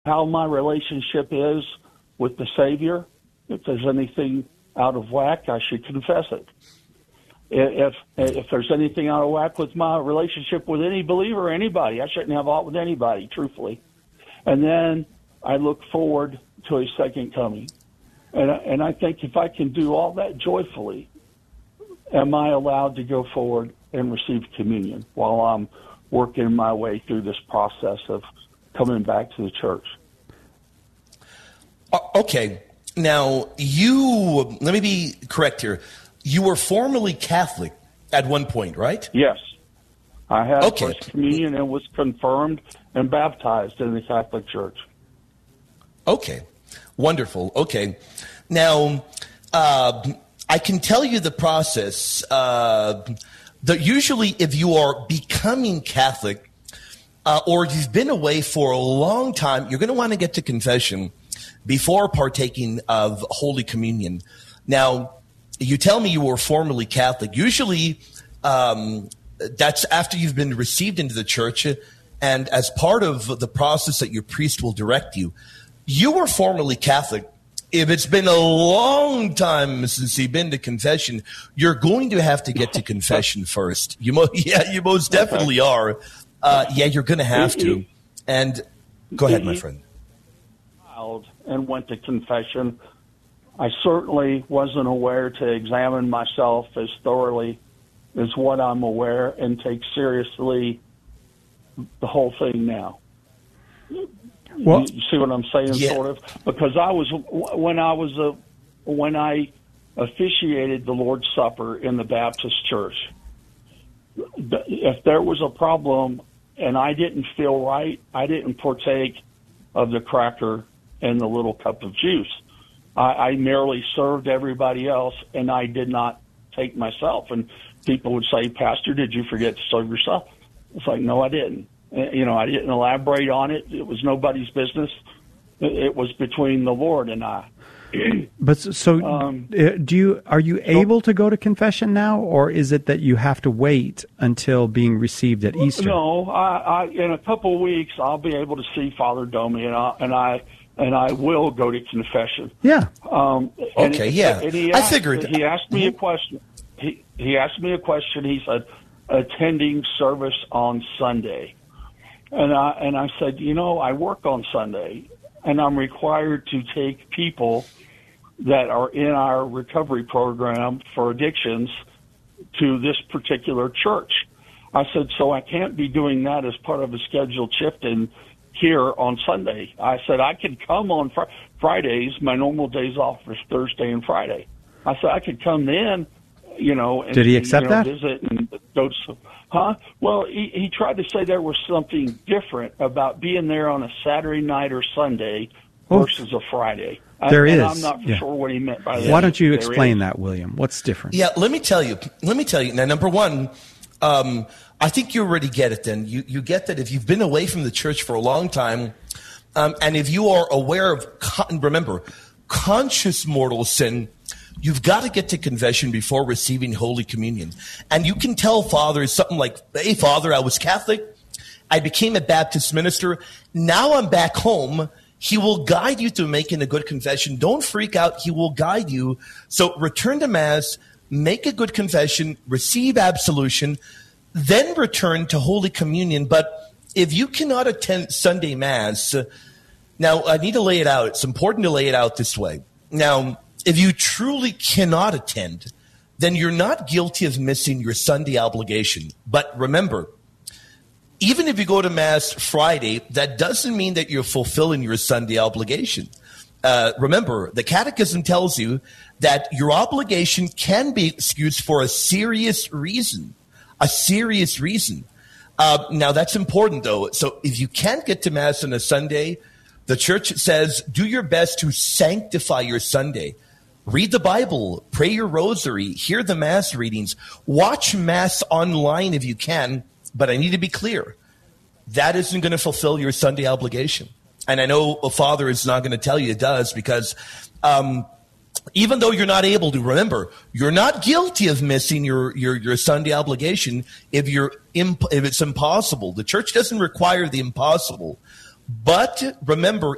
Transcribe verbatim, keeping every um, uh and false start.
how my relationship is with the Savior. If there's anything out of whack, I should confess it. If if there's anything out of whack with my relationship with any believer or anybody, I shouldn't have aught with anybody, truthfully. And then I look forward to his second coming. And, and I think if I can do all that joyfully, am I allowed to go forward and receive communion while I'm working my way through this process of coming back to the church? Uh, okay. Now, you, let me be correct here. You were formerly Catholic at one point, right? Yes. I had okay. First Communion and was confirmed and baptized in the Catholic Church. Okay. Wonderful. Okay. Now, uh, I can tell you the process. Uh, that usually if you are becoming Catholic uh, or you've been away for a long time, you're going to want to get to confession before partaking of Holy Communion. Now, you tell me you were formerly Catholic. Usually, um, that's after you've been received into the church, and as part of the process that your priest will direct you. You were formerly Catholic. If it's been a long time since you've been to confession, you're going to have to get to confession first. You mo- yeah, you most definitely are. Uh, yeah, you're going to have to. And go ahead, my friend. And went to confession. I certainly wasn't aware to examine myself as thoroughly as what I'm aware and take seriously the whole thing now. Well, you see what I'm saying, yeah. sort of? Because I was, when I was a, when I officiated the Lord's Supper in the Baptist church, if there was a problem and I didn't feel right, I didn't partake of the cracker and the little cup of juice. I, I merely served everybody else, and I did not take myself. And people would say, Pastor, did you forget to serve yourself? It's like, no, I didn't. You know, I didn't elaborate on it. It was nobody's business. It was between the Lord and I. But so, um, do you are you able to go to confession now, or is it that you have to wait until being received at Easter? No, I, I in a couple of weeks I'll be able to see Father Domi, and I and I and I will go to confession. Yeah. Um, and, okay. Yeah. And he asked, I figured. He asked me a question. He he asked me a question. He said, attending service on Sunday, and I and I said, you know, I work on Sunday, and I'm required to take people that are in our recovery program for addictions to this particular church. I said, so I can't be doing that as part of a scheduled shift in here on Sunday. I said, I could come on fr- Fridays. My normal days off is Thursday and Friday. I said, I could come then, you know. And, Did he accept you know, that? Visit and go to, huh? Well, he, he tried to say there was something different about being there on a Saturday night or Sunday versus a Friday. There I, is. I'm not for yeah. sure what he meant by that. Why don't you There explain is. that, William? What's different? Yeah, let me tell you. Let me tell you. Now, number one, um, I think you already get it then. You, you get that if you've been away from the church for a long time, um, and if you are aware of, con- remember, conscious mortal sin, you've got to get to confession before receiving Holy Communion. And you can tell fathers something like, hey, Father, I was Catholic. I became a Baptist minister. Now I'm back home. He will guide you to making a good confession. Don't freak out. He will guide you. So return to Mass, make a good confession, receive absolution, then return to Holy Communion. But if you cannot attend Sunday Mass, now I need to lay it out. It's important to lay it out this way. Now, if you truly cannot attend, then you're not guilty of missing your Sunday obligation. But remember, even if you go to Mass Friday, that doesn't mean that you're fulfilling your Sunday obligation. Uh, remember, the Catechism tells you that your obligation can be excused for a serious reason, a serious reason. Uh, now, that's important, though. So if you can't get to Mass on a Sunday, the Church says do your best to sanctify your Sunday. Read the Bible, pray your rosary, hear the Mass readings, watch Mass online if you can. But I need to be clear, that isn't going to fulfill your Sunday obligation. And I know a father is not going to tell you it does because um, even though you're not able to, remember, you're not guilty of missing your, your, your Sunday obligation if, you're imp- if it's impossible. The Church doesn't require the impossible. But remember,